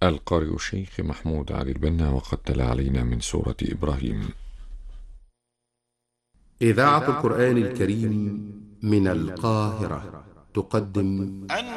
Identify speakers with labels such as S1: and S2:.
S1: القارئ الشيخ محمود علي البنا، وقد تلا علينا من سورة إبراهيم.
S2: إذاعة القرآن الكريم من القاهرة تقدم